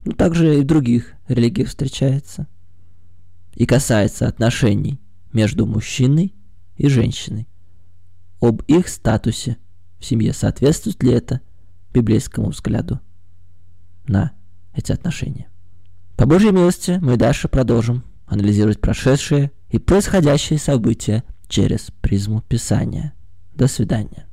но также и в других религиях встречается. И касается отношений между мужчиной и женщиной. Об их статусе в семье, соответствует ли это библейскому взгляду на эти отношения. По Божьей милости мы дальше продолжим анализировать прошедшие и происходящие события через призму Писания. До свидания.